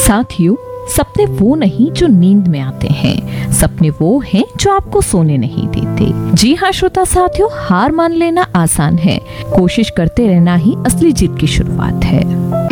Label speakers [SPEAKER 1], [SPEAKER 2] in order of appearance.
[SPEAKER 1] साथियों, सपने वो नहीं जो नींद में आते हैं, सपने वो हैं जो आपको सोने नहीं देते। जी हाँ श्रोता साथियों, हार मान लेना आसान है, कोशिश करते रहना ही असली जीत की शुरुआत है।